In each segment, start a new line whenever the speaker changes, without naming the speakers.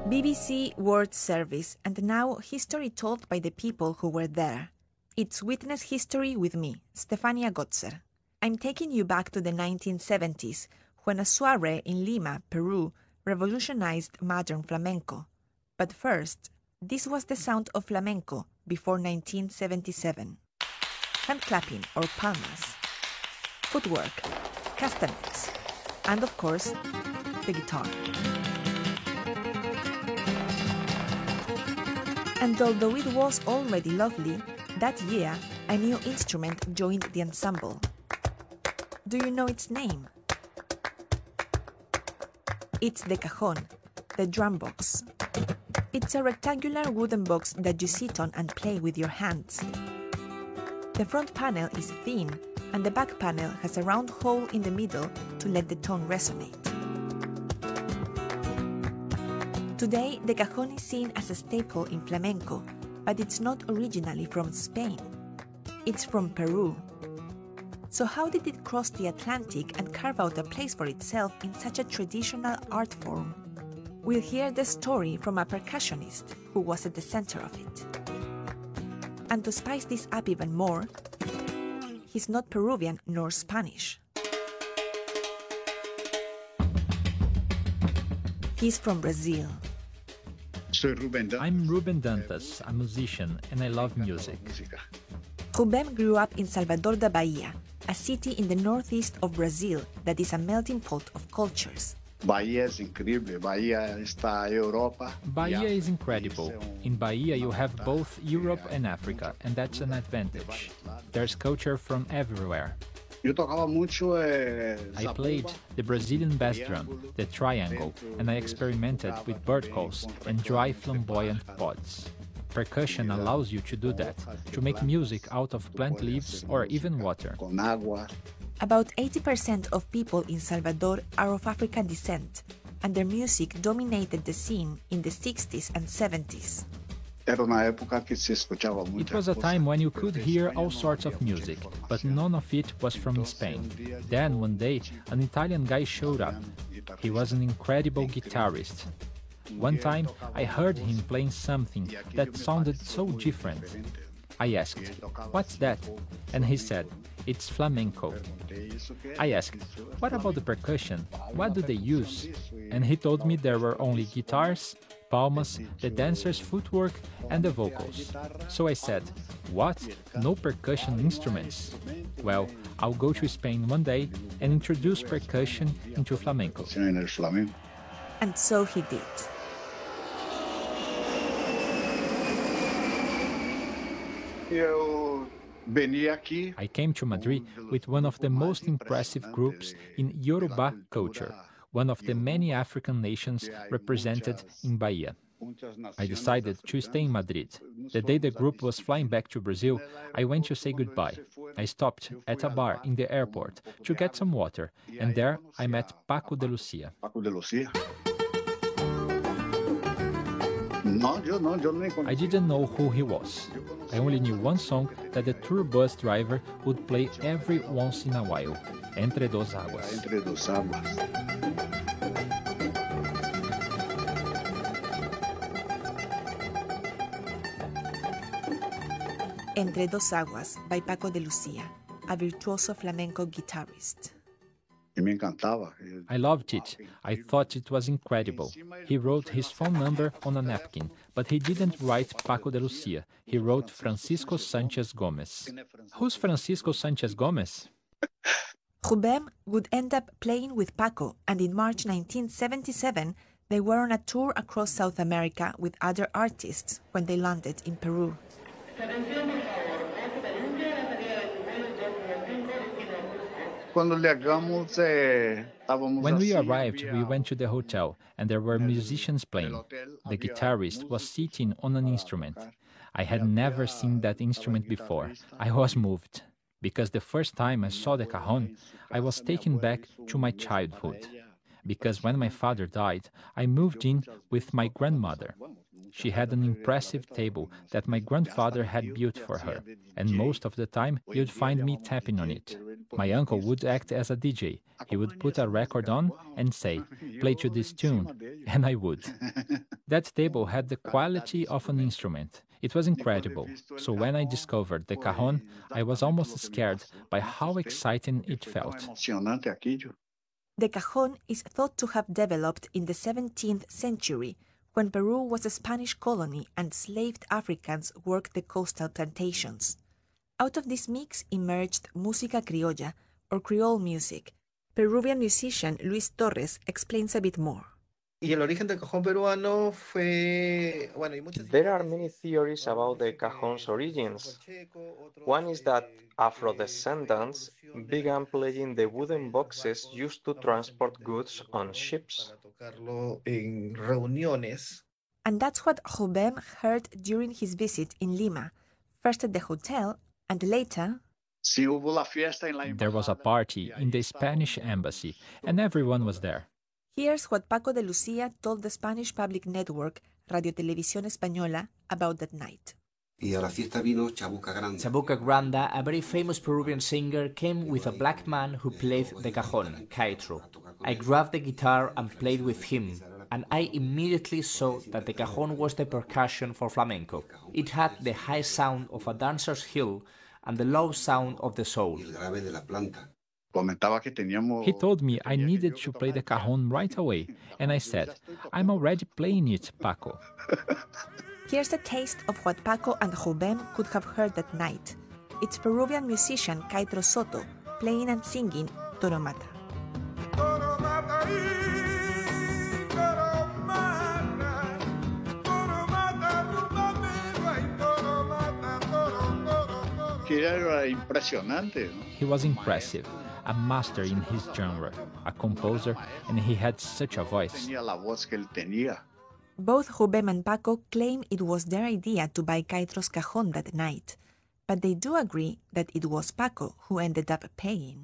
BBC World Service, and now history told by the people who were there. It's Witness History with me, Stefania Gotzer. I'm taking you back to the 1970s, when a soiree in Lima, Peru, revolutionized modern flamenco. But first, this was the sound of flamenco before 1977. Hand clapping or palmas, footwork, castanets, and of course, the guitar. And although it was already lovely, that year a new instrument joined the ensemble. Do you know its name? It's the cajon, the drum box. It's a rectangular wooden box that you sit on and play with your hands. The front panel is thin, and the back panel has a round hole in the middle to let the tone resonate. Today, the cajon is seen as a staple in flamenco, but it's not originally from Spain. It's from Peru. So how did it cross the Atlantic and carve out a place for itself in such a traditional art form? We'll hear the story from a percussionist who was at the center of it. And to spice this up even more, he's not Peruvian nor Spanish. He's from Brazil.
I'm Ruben Dantas, a musician, and I love music.
Rubem grew up in Salvador da Bahia, a city in the northeast of Brazil that is a melting pot of cultures.
Bahia is incredible. In Bahia you have both Europe and Africa, and that's an advantage. There's culture from everywhere. I played the Brazilian bass drum, the triangle, and I experimented with bird calls and dry flamboyant pods. Percussion allows you to do that, to make music out of plant leaves or even water.
About 80% of people in Salvador are of African descent, and their music dominated the scene in the 60s and 70s.
It was a time when you could hear all sorts of music, but none of it was from Spain. Then, one day, an Italian guy showed up. He was an incredible guitarist. One time, I heard him playing something that sounded so different. I asked, "What's that?" And he said, "It's flamenco." I asked, "What about the percussion? What do they use?" And he told me there were only guitars, palmas, the dancer's footwork, and the vocals. So I said, "What? No percussion instruments?" Well, I'll go to Spain one day and introduce percussion into flamenco.
And so he did.
I came to Madrid with one of the most impressive groups in Yoruba culture, one of the many African nations represented in Bahia. I decided to stay in Madrid. The day the group was flying back to Brazil, I went to say goodbye. I stopped at a bar in the airport to get some water, and there I met Paco de Lucia. I didn't know who he was. I only knew one song that the tour bus driver would play every once in a while, Entre Dos Águas.
Entre Dos Aguas by Paco de Lucia, a virtuoso flamenco guitarist.
I loved it. I thought it was incredible. He wrote his phone number on a napkin, but he didn't write Paco de Lucia. He wrote Francisco Sanchez Gomez. Who's Francisco Sanchez Gomez?
Rubem would end up playing with Paco, and in March 1977, they were on a tour across South America with other artists when they landed in Peru.
When we arrived, we went to the hotel, and there were musicians playing. The guitarist was sitting on an instrument. I had never seen that instrument before. I was moved, because the first time I saw the cajon, I was taken back to my childhood. Because when my father died, I moved in with my grandmother. She had an impressive table that my grandfather had built for her, and most of the time you'd find me tapping on it. My uncle would act as a DJ. He would put a record on and say, "Play to this tune," and I would. That table had the quality of an instrument. It was incredible. So when I discovered the cajon, I was almost scared by how exciting it felt.
The cajon is thought to have developed in the 17th century, when Peru was a Spanish colony and enslaved Africans worked the coastal plantations. Out of this mix emerged música criolla, or Creole music. Peruvian musician Luis Torres explains a bit more.
There are many theories about the cajon's origins. One is that Afro-descendants began playing the wooden boxes used to transport goods on ships.
And that's what Jobem heard during his visit in Lima, first at the hotel and later...
There was a party in the Spanish embassy, and everyone was there.
Here's what Paco de Lucia told the Spanish public network Radio Televisión Española about that night.
Chabuca Granda, a very famous Peruvian singer, came with a black man who played the cajon, Caetro. I grabbed the guitar and played with him, and I immediately saw that the cajon was the percussion for flamenco. It had the high sound of a dancer's heel and the low sound of the soul.
He told me I needed to play the cajon right away, and I said, I'm already playing it, Paco.
Here's a taste of what Paco and Jobem could have heard that night. It's Peruvian musician Caetro Soto playing and singing Toro Mata.
He was impressive, a master in his genre, a composer, and he had such a voice.
Both Jobem and Paco claim it was their idea to buy Caetro's cajon that night, but they do agree that it was Paco who ended up paying.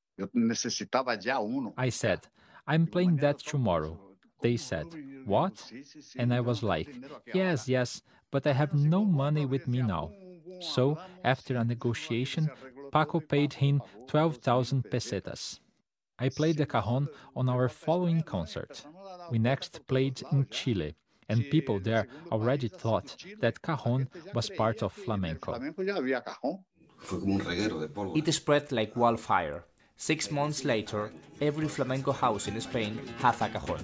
I said, I'm playing that tomorrow. They said, what? And I was like, yes, but I have no money with me now. So, after a negotiation, Paco paid him 12,000 pesetas. I played the cajon on our following concert. We next played in Chile, and people there already thought that cajon was part of flamenco.
It spread like wildfire. 6 months later, every flamenco house in Spain has a cajon.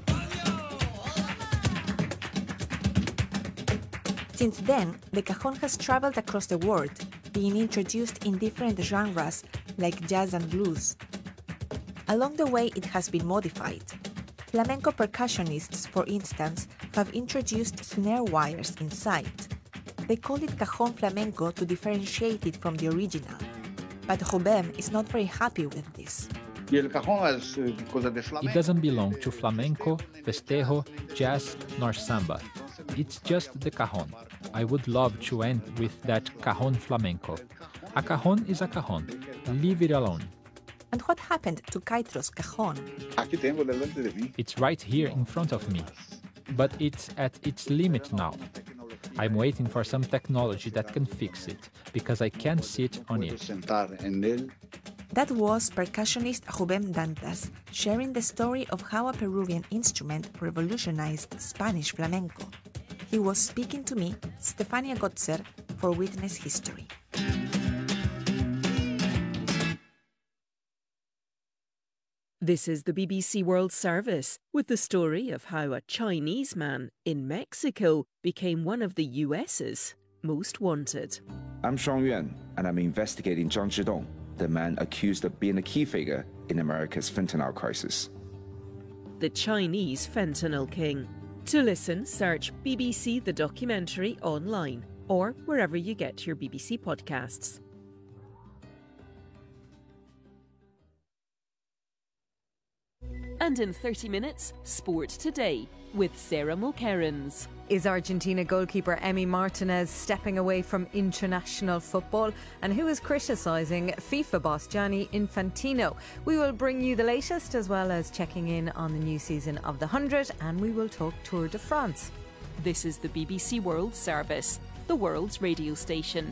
Since then, the cajon has traveled across the world, being introduced in different genres like jazz and blues. Along the way, it has been modified. Flamenco percussionists, for instance, have introduced snare wires inside. They call it cajon flamenco to differentiate it from the original. But Jobem is not very happy with this.
It doesn't belong to flamenco, festejo, jazz, nor samba. It's just the cajon. I would love to end with that cajon flamenco. A cajon is a cajon. Leave it alone.
And what happened to Caetro's cajon?
It's right here in front of me. But it's at its limit now. I'm waiting for some technology that can fix it, because I can't sit on it.
That was percussionist Jobem Dantas sharing the story of how a Peruvian instrument revolutionized Spanish flamenco. He was speaking to me, Stefania Gotzer, for Witness History.
This is the BBC World Service, with the story of how a Chinese man in Mexico became one of the US's most wanted.
I'm Sean Yuan, and I'm investigating Zhang Zhidong, the man accused of being a key figure in America's fentanyl crisis.
The Chinese Fentanyl King. To listen, search BBC The Documentary online or wherever you get your BBC podcasts. And in 30 minutes, Sport Today with Sarah Mulkerrins.
Is Argentina goalkeeper Emi Martinez stepping away from international football? And who is criticising FIFA boss Gianni Infantino? We will bring you the latest, as well as checking in on the new season of the 100, and we will talk Tour de France.
This is the BBC World Service, the world's radio station.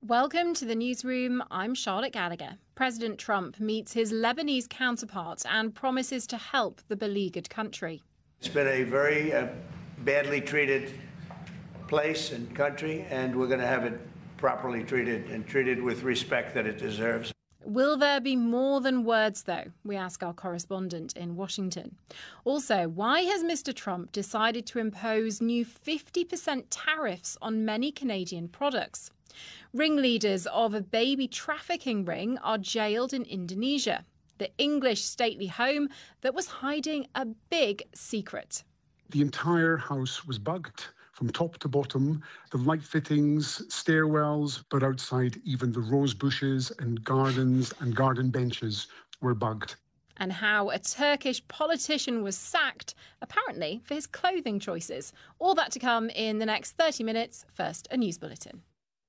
Welcome to the newsroom. I'm Charlotte Gallagher. President Trump meets his Lebanese counterpart and promises to help the beleaguered country.
It's been a very badly treated place and country, and we're going to have it properly treated and treated with respect that it deserves.
Will there be more than words, though? We ask our correspondent in Washington. Also, why has Mr. Trump decided to impose new 50% tariffs on many Canadian products? Ringleaders of a baby trafficking ring are jailed in Indonesia, the English stately home that was hiding a big secret.
The entire house was bugged from top to bottom, the light fittings, stairwells, but outside even the rose bushes and gardens and garden benches were bugged.
And how a Turkish politician was sacked, apparently for his clothing choices. All that to come in the next 30 minutes. First, a news bulletin.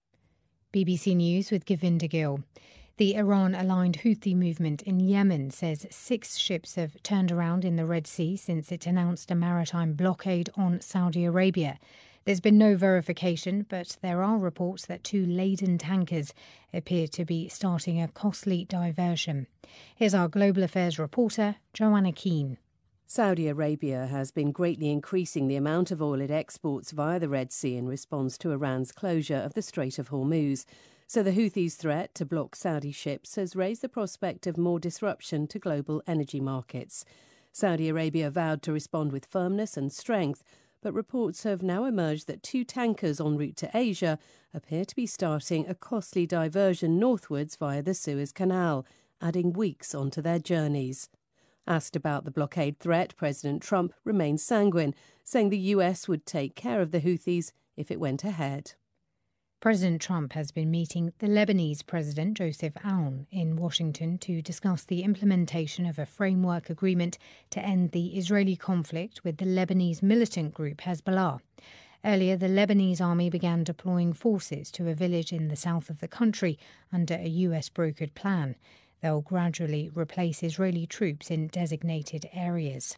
BBC News with Govinda Gill. The Iran-aligned Houthi movement in Yemen says 6 ships have turned around in the Red Sea since it announced a maritime blockade on Saudi Arabia. There's been no verification, but there are reports that 2 laden tankers appear to be starting a costly diversion. Here's our Global Affairs reporter, Joanna Keane.
Saudi Arabia has been greatly increasing the amount of oil it exports via the Red Sea in response to Iran's closure of the Strait of Hormuz. So the Houthis' threat to block Saudi ships has raised the prospect of more disruption to global energy markets. Saudi Arabia vowed to respond with firmness and strength, but reports have now emerged that 2 tankers en route to Asia appear to be starting a costly diversion northwards via the Suez Canal, adding weeks onto their journeys. Asked about the blockade threat, President Trump remains sanguine, saying the US would take care of the Houthis if it went ahead.
President Trump has been meeting the Lebanese President Joseph Aoun in Washington to discuss the implementation of a framework agreement to end the Israeli conflict with the Lebanese militant group Hezbollah. Earlier, the Lebanese army began deploying forces to a village in the south of the country under a US-brokered plan. They'll gradually replace Israeli troops in designated areas.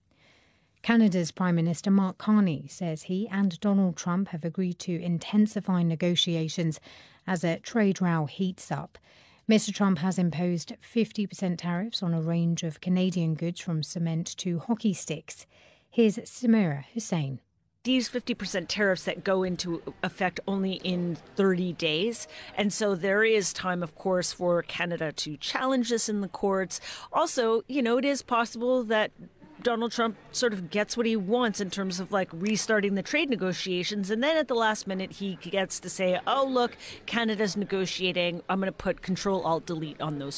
Canada's Prime Minister Mark Carney says he and Donald Trump have agreed to intensify negotiations as a trade row heats up. Mr. Trump has imposed 50% tariffs on a range of Canadian goods from cement to hockey sticks. Here's Samira Hussain.
These 50% tariffs that go into effect only in 30 days. And so there is time, of course, for Canada to challenge this in the courts. Also, it is possible that Donald Trump sort of gets what he wants in terms of restarting the trade negotiations. And then at the last minute, he gets to say, oh, look, Canada's negotiating. I'm going to put Control-Alt-Delete on those.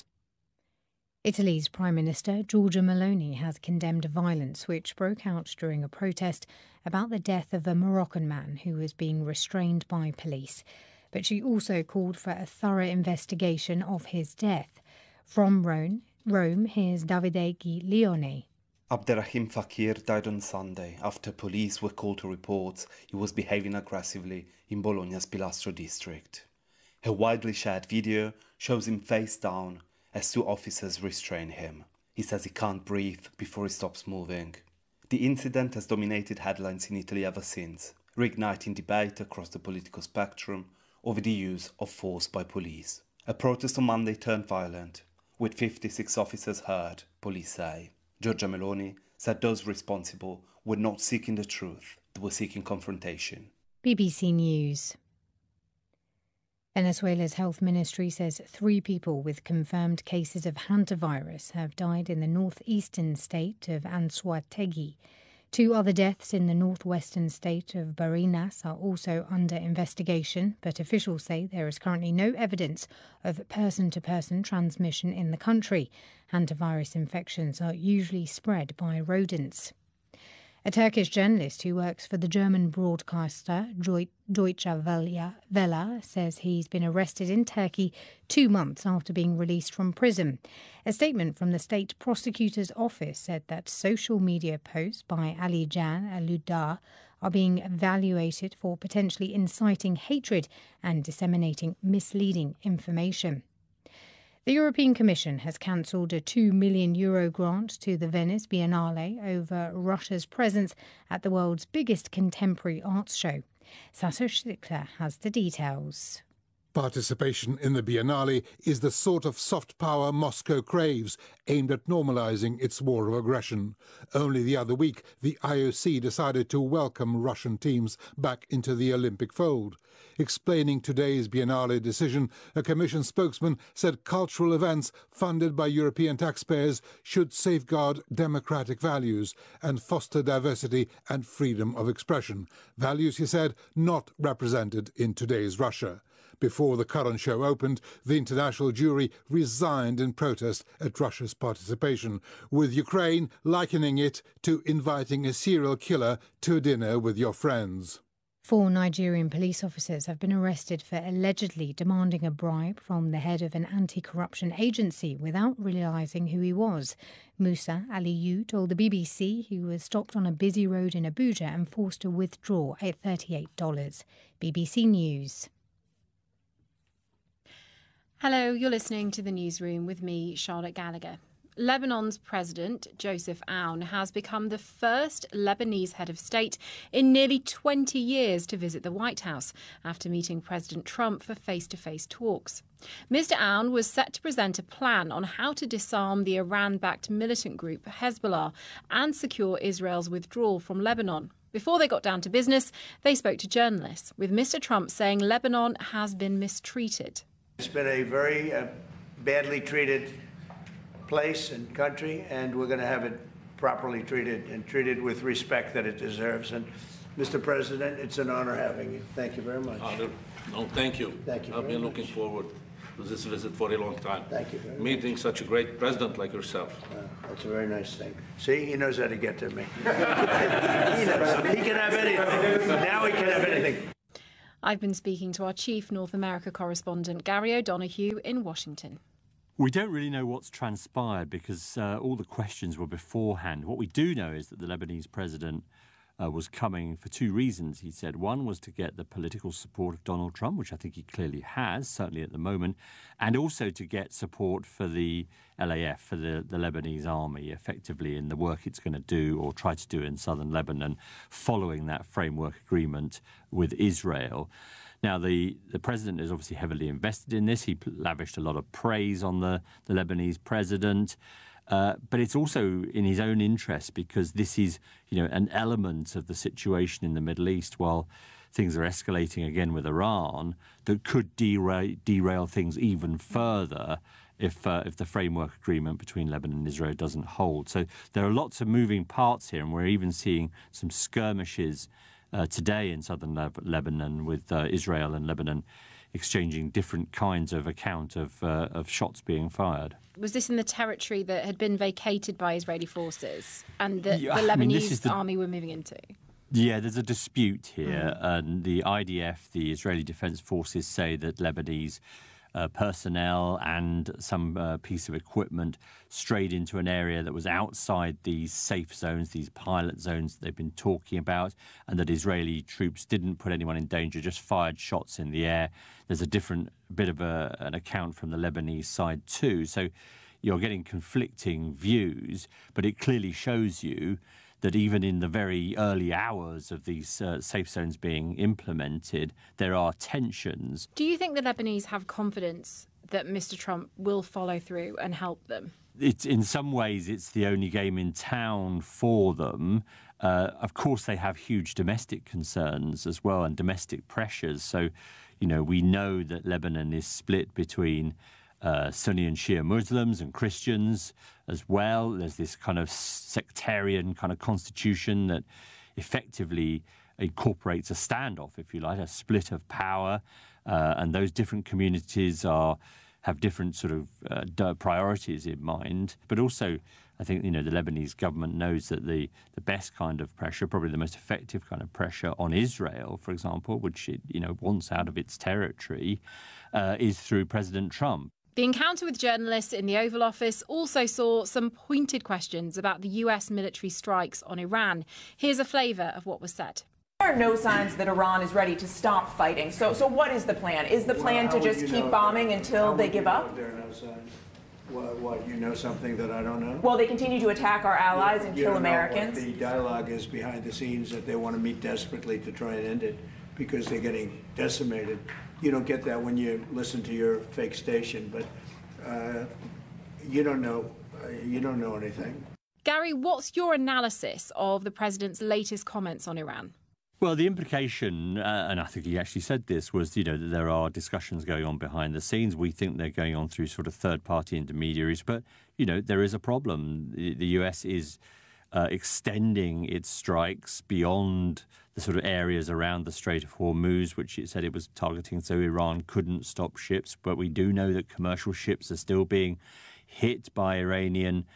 Italy's Prime Minister Giorgia Meloni has condemned violence which broke out during a protest about the death of a Moroccan man who was being restrained by police. But she also called for a thorough investigation of his death. From Rome, here's Davide Giglione.
Abderrahim Fakir died on Sunday after police were called to report he was behaving aggressively in Bologna's Pilastro district. A widely shared video shows him face down as 2 officers restrain him. He says he can't breathe before he stops moving. The incident has dominated headlines in Italy ever since, reigniting debate across the political spectrum over the use of force by police. A protest on Monday turned violent, with 56 officers hurt, police say. Giorgia Meloni said those responsible were not seeking the truth, they were seeking confrontation.
BBC News. Venezuela's health ministry says 3 people with confirmed cases of hantavirus have died in the northeastern state of Anzoátegui. 2 other deaths in the northwestern state of Barinas are also under investigation, but officials say there is currently no evidence of person-to-person transmission in the country. Hantavirus infections are usually spread by rodents. A Turkish journalist who works for the German broadcaster Deutsche Welle says he's been arrested in Turkey 2 months after being released from prison. A statement from the state prosecutor's office said that social media posts by Ali Can Aludar are being evaluated for potentially inciting hatred and disseminating misleading information. The European Commission has cancelled a €2 million grant to the Venice Biennale over Russia's presence at the world's biggest contemporary arts show. Sasha Schlichter has the details.
Participation in the Biennale is the sort of soft power Moscow craves, aimed at normalizing its war of aggression. Only the other week, the IOC decided to welcome Russian teams back into the Olympic fold. Explaining today's Biennale decision, a Commission spokesman said cultural events funded by European taxpayers should safeguard democratic values and foster diversity and freedom of expression. Values, he said, not represented in today's Russia. Before the current show opened, the international jury resigned in protest at Russia's participation, with Ukraine likening it to inviting a serial killer to dinner with your friends.
4 Nigerian police officers have been arrested for allegedly demanding a bribe from the head of an anti-corruption agency without realising who he was. Musa Aliyu told the BBC he was stopped on a busy road in Abuja and forced to withdraw at $38. BBC News.
Hello, you're listening to The Newsroom with me, Charlotte Gallagher. Lebanon's President, Joseph Aoun, has become the first Lebanese head of state in nearly 20 years to visit the White House after meeting President Trump for face-to-face talks. Mr. Aoun was set to present a plan on how to disarm the Iran-backed militant group Hezbollah and secure Israel's withdrawal from Lebanon. Before they got down to business, they spoke to journalists, with Mr. Trump saying Lebanon has been mistreated.
It's been a very badly treated place and country, and we're going to have it properly treated and treated with respect that it deserves. And Mr. President, it's an honor having you. Thank you very much.
No, thank you.
Thank you.
I've been looking forward to this visit for a long time.
Thank you very much.
Meeting such a great president like yourself.
That's a very nice thing. See, he knows how to get to me. He can have anything. Now he can have anything.
I've been speaking to our chief North America correspondent, Gary O'Donoghue, in Washington.
We don't really know what's transpired because all the questions were beforehand. What we do know is that the Lebanese president was coming for 2 reasons, he said. One was to get the political support of Donald Trump, which I think he clearly has, certainly at the moment, and also to get support for the LAF, for the Lebanese army, effectively in the work it's going to do or try to do in southern Lebanon, following that framework agreement with Israel. Now, the president is obviously heavily invested in this. He lavished a lot of praise on the Lebanese president. But it's also in his own interest because this is, an element of the situation in the Middle East while things are escalating again with Iran that could derail things even further if the framework agreement between Lebanon and Israel doesn't hold. So there are lots of moving parts here, and we're even seeing some skirmishes today in southern Lebanon with Israel and Lebanon exchanging different kinds of account of shots being fired.
Was this in the territory that had been vacated by Israeli forces and that the Lebanese army were moving into?
Yeah, there's a dispute here. And the IDF, the Israeli Defense Forces, say that Lebanese personnel and some piece of equipment strayed into an area that was outside these safe zones, these pilot zones that they've been talking about, and that Israeli troops didn't put anyone in danger, just fired shots in the air. There's a different bit of an account from the Lebanese side too. So you're getting conflicting views, but it clearly shows you that even in the very early hours of these safe zones being implemented, there are tensions.
Do you think the Lebanese have confidence that Mr. Trump will follow through and help them?
In some ways, it's the only game in town for them. Of course, they have huge domestic concerns as well and domestic pressures. So, we know that Lebanon is split between Sunni and Shia Muslims and Christians as well. There's this kind of sectarian kind of constitution that effectively incorporates a standoff, if you like, a split of power. And those different communities have different sort of priorities in mind. But also, I think, the Lebanese government knows that the best kind of pressure, probably the most effective kind of pressure on Israel, for example, which it, wants out of its territory, is through President Trump.
The encounter with journalists in the Oval Office also saw some pointed questions about the US military strikes on Iran. Here's a flavour of what was said.
There are no signs that Iran is ready to stop fighting. So what is the plan? Is the plan to just keep bombing until they give up?
There are no signs. What, you know something that I don't know?
Well, they continue to attack our allies and kill Americans.
What the dialogue is behind the scenes, that they want to meet desperately to try and end it because they're getting decimated. you don't get that when you listen to your fake station, but you don't know anything.
Gary, what's your analysis of the president's latest comments on Iran?
Well, the implication, and I think he actually said this, was, that there are discussions going on behind the scenes. We think they're going on through sort of third-party intermediaries. But, there is a problem. The US is extending its strikes beyond the sort of areas around the Strait of Hormuz, which it said it was targeting, so Iran couldn't stop ships. But we do know that commercial ships are still being hit by Iranian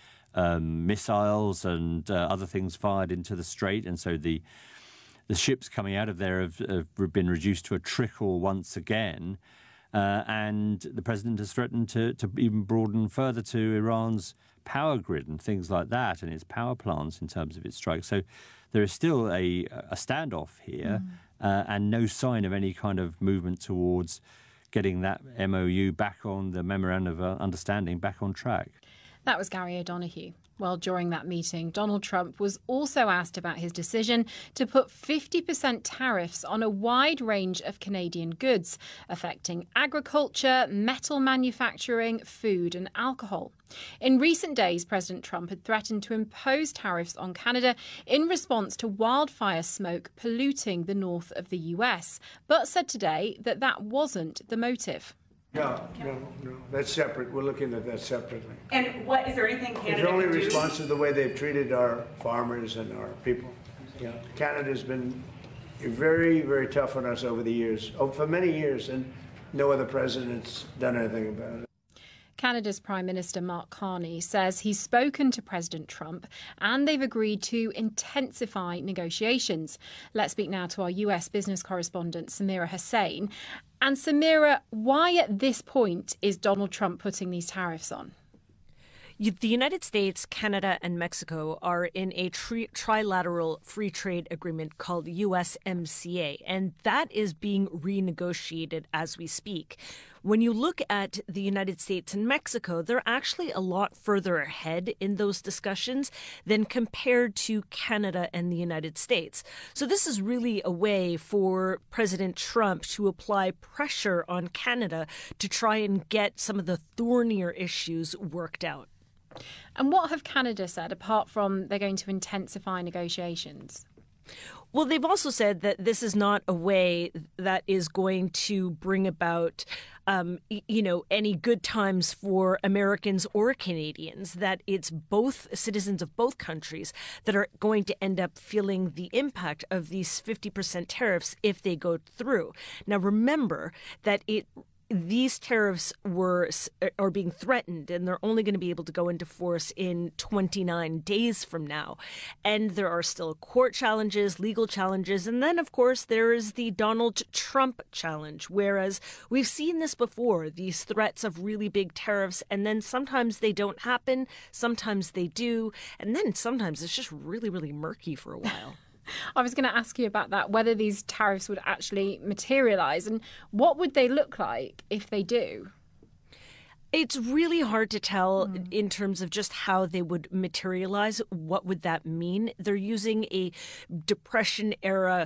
missiles and other things fired into the strait. And so the ships coming out of there have been reduced to a trickle once again. And the president has threatened to even broaden further to Iran's power grid and things like that, and its power plants in terms of its strikes. So there is still a standoff here, and no sign of any kind of movement towards getting that MOU back on, the Memorandum of Understanding, back on track.
That was Gary O'Donoghue. Well, during that meeting, Donald Trump was also asked about his decision to put 50% tariffs on a wide range of Canadian goods, affecting agriculture, metal manufacturing, food and alcohol. In recent days, President Trump had threatened to impose tariffs on Canada in response to wildfire smoke polluting the north of the US, but said today that that wasn't the motive.
No. That's separate. We're looking at that separately.
And is there anything Canada
It's only
can do?
response to the way they've treated our farmers and our people. Yeah. Canada's been very, very tough on us over the years, for many years, and no other president's done anything about it.
Canada's Prime Minister Mark Carney says he's spoken to President Trump and they've agreed to intensify negotiations. Let's speak now to our US business correspondent, Samira Hussain. And Samira, why at this point is Donald Trump putting these tariffs on?
The United States, Canada, and Mexico are in a trilateral free trade agreement called USMCA, and that is being renegotiated as we speak. When you look at the United States and Mexico, they're actually a lot further ahead in those discussions than compared to Canada and the United States. So this is really a way for President Trump to apply pressure on Canada to try and get some of the thornier issues worked out.
And what have Canada said, apart from they're going to intensify negotiations?
Well, they've also said that this is not a way that is going to bring about, any good times for Americans or Canadians, that it's both citizens of both countries that are going to end up feeling the impact of these 50% tariffs if they go through. Now, remember that these tariffs are being threatened, and they're only going to be able to go into force in 29 days from now. And there are still court challenges, legal challenges, and then, of course, there is the Donald Trump challenge, whereas we've seen this before, these threats of really big tariffs, and then sometimes they don't happen, sometimes they do, and then sometimes it's just really, really murky for a while.
I was going to ask you about that, whether these tariffs would actually materialise, and what would they look like if they do?
It's really hard to tell in terms of just how they would materialize. What would that mean? They're using a Depression era,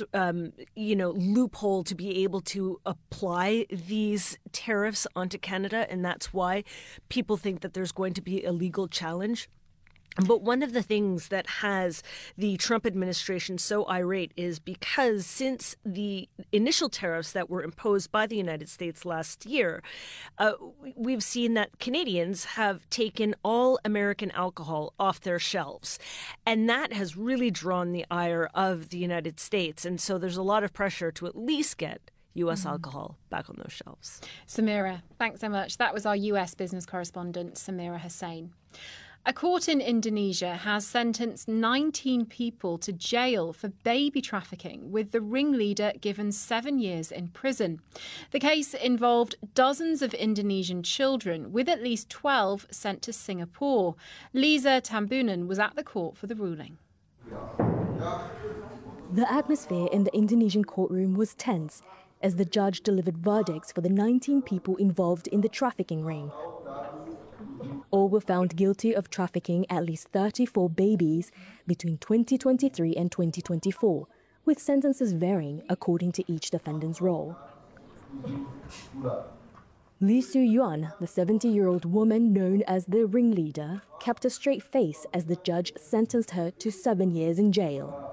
loophole to be able to apply these tariffs onto Canada, and that's why people think that there's going to be a legal challenge. But one of the things that has the Trump administration so irate is because since the initial tariffs that were imposed by the United States last year, we've seen that Canadians have taken all American alcohol off their shelves. And that has really drawn the ire of the United States. And so there's a lot of pressure to at least get U.S. alcohol back on those shelves.
Samira, thanks so much. That was our US business correspondent, Samira Hussain. A court in Indonesia has sentenced 19 people to jail for baby trafficking, with the ringleader given 7 years in prison. The case involved dozens of Indonesian children, with at least 12 sent to Singapore. Lisa Tambunan was at the court for the ruling.
The atmosphere in the Indonesian courtroom was tense as the judge delivered verdicts for the 19 people involved in the trafficking ring. All were found guilty of trafficking at least 34 babies between 2023 and 2024, with sentences varying according to each defendant's role. Lee Soo-yuan, the 70-year-old woman known as the ringleader, kept a straight face as the judge sentenced her to 7 years in jail.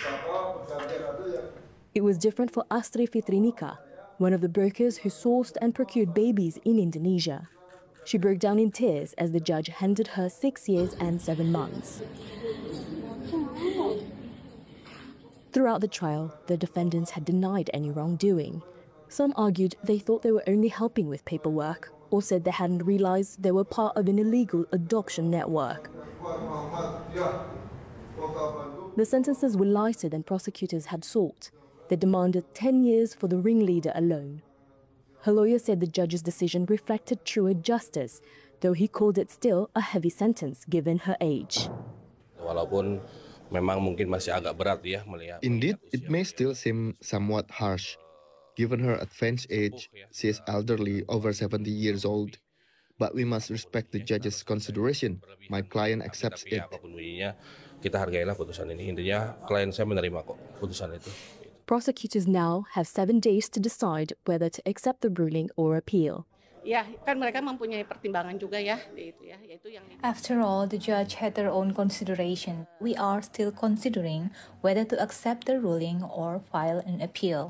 It was different for Astri Fitrinika, one of the brokers who sourced and procured babies in Indonesia. She broke down in tears as the judge handed her 6 years and 7 months. Throughout the trial, the defendants had denied any wrongdoing. Some argued they thought they were only helping with paperwork, or said they hadn't realized they were part of an illegal adoption network. The sentences were lighter than prosecutors had sought. They demanded 10 years for the ringleader alone. Her lawyer said the judge's decision reflected truer justice, though he called it still a heavy sentence given her age.
Indeed, it may still seem somewhat harsh. Given her advanced age, she is elderly, over 70 years old. But we must respect the judge's consideration. My client accepts it.
Prosecutors now have 7 days to decide whether to accept the ruling or appeal.
After all, the judge had their own consideration. We are still considering whether to accept the ruling or file an appeal.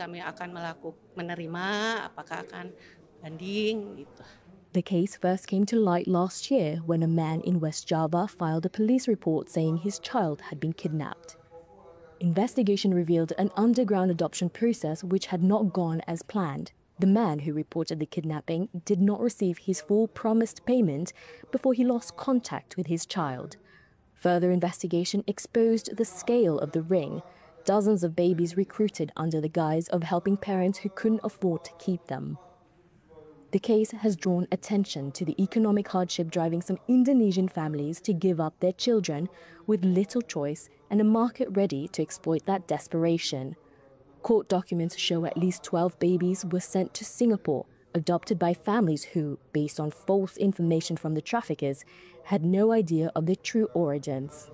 The case first came to light last year when a man in West Java filed a police report saying his child had been kidnapped. Investigation revealed an underground adoption process which had not gone as planned. The man who reported the kidnapping did not receive his full promised payment before he lost contact with his child. Further investigation exposed the scale of the ring. Dozens of babies recruited under the guise of helping parents who couldn't afford to keep them. The case has drawn attention to the economic hardship driving some Indonesian families to give up their children with little choice and a market ready to exploit that desperation. Court documents show at least 12 babies were sent to Singapore, adopted by families who, based on false information from the traffickers, had no idea of their true origins.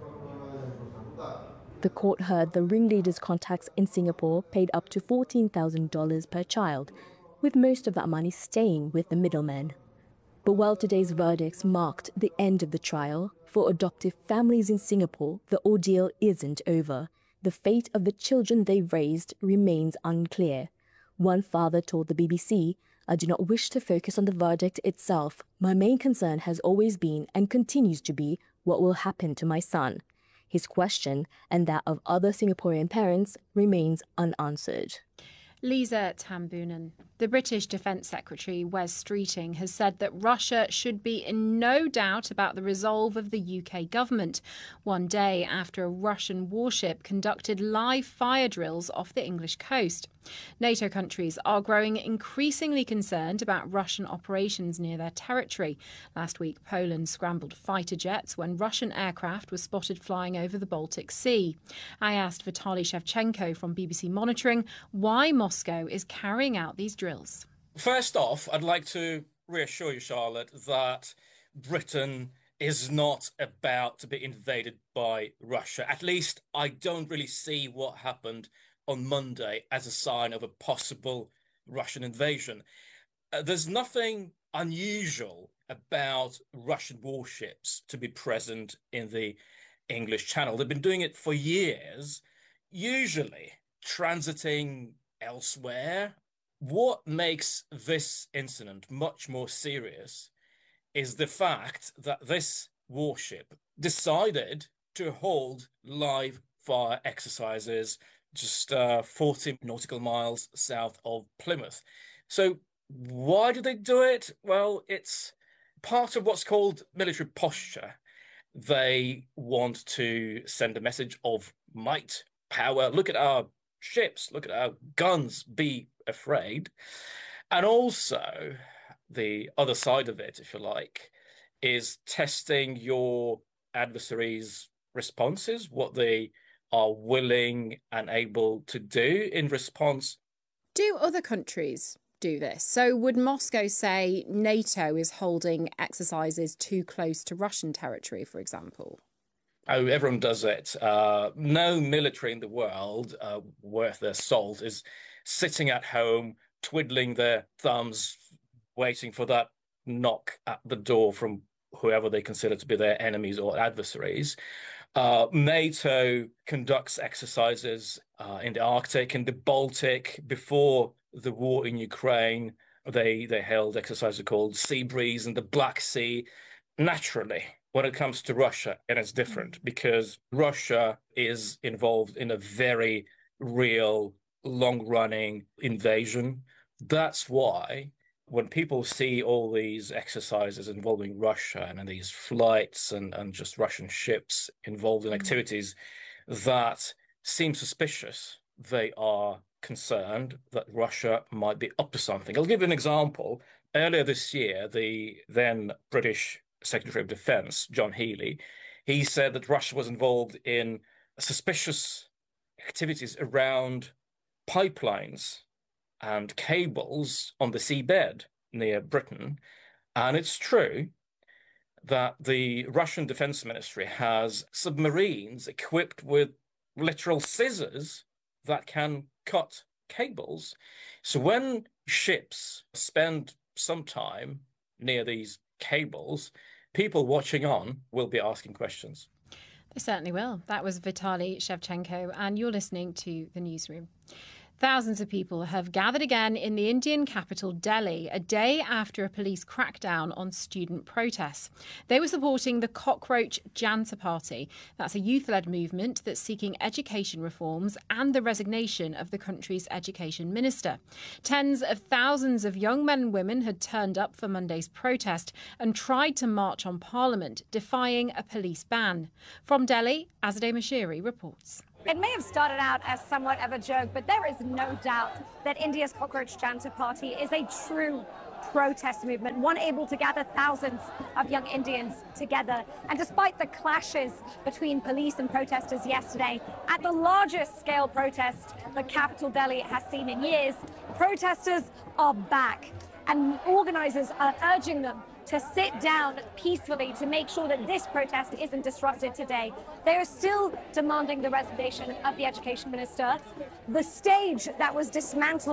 The court heard the ringleader's contacts in Singapore paid up to $14,000 per child, with most of that money staying with the middlemen. But while today's verdicts marked the end of the trial, for adoptive families in Singapore, the ordeal isn't over. The fate of the children they raised remains unclear. One father told the BBC, "I do not wish to focus on the verdict itself. My main concern has always been and continues to be what will happen to my son." His question, and that of other Singaporean parents, remains unanswered.
Lisa Tambunan. The British Defence Secretary, Wes Streeting, has said that Russia should be in no doubt about the resolve of the UK government, one day after a Russian warship conducted live fire drills off the English coast. NATO countries are growing increasingly concerned about Russian operations near their territory. Last week, Poland scrambled fighter jets when Russian aircraft were spotted flying over the Baltic Sea. I asked Vitaly Shevchenko from BBC Monitoring why Moscow is carrying out these drills.
First off, I'd like to reassure you, Charlotte, that Britain is not about to be invaded by Russia. At least I don't really see what happened on Monday as a sign of a possible Russian invasion. There's nothing unusual about Russian warships to be present in the English Channel. They've been doing it for years, usually transiting elsewhere. What makes this incident much more serious is the fact that this warship decided to hold live fire exercises just 40 nautical miles south of Plymouth. So why do they do it? Well, it's part of what's called military posture. They want to send a message of might, power. Look at our ships, look at our guns, be afraid. And also, the other side of it, if you like, is testing your adversary's responses, what they are willing and able to do in response.
Do other countries do this? So would Moscow say NATO is holding exercises too close to Russian territory, for example?
Oh, everyone does it. No military in the world worth their salt is sitting at home, twiddling their thumbs, waiting for that knock at the door from whoever they consider to be their enemies or adversaries. NATO conducts exercises in the Arctic and the Baltic. Before the war in Ukraine, they held exercises called Sea Breeze in the Black Sea. Naturally, when it comes to Russia, it is different because Russia is involved in a very real, long-running invasion. That's why when people see all these exercises involving Russia and these flights and just Russian ships involved in activities that seem suspicious, they are concerned that Russia might be up to something. I'll give you an example. Earlier this year, the then British Secretary of Defense, John Healey, he said that Russia was involved in suspicious activities around pipelines and cables on the seabed near Britain. And it's true that the Russian Defense Ministry has submarines equipped with literal scissors that can cut cables. So when ships spend some time near these cables, people watching on will be asking questions.
They certainly will. That was Vitaly Shevchenko, and you're listening to The Newsroom. Thousands of people have gathered again in the Indian capital, Delhi, a day after a police crackdown on student protests. They were supporting the Cockroach Janta Party. That's a youth-led movement that's seeking education reforms and the resignation of the country's education minister. Tens of thousands of young men and women had turned up for Monday's protest and tried to march on Parliament, defying a police ban. From Delhi, Azadeh Mashiri reports.
It may have started out as somewhat of a joke, but there is no doubt that India's Cockroach Janta Party is a true protest movement, one able to gather thousands of young Indians together. And despite the clashes between police and protesters yesterday, at the largest scale protest the capital Delhi has seen in years, protesters are back. And organisers are urging them to sit down peacefully to make sure that this protest isn't disrupted today. They are still demanding the resignation of the education minister. The stage that was dismantled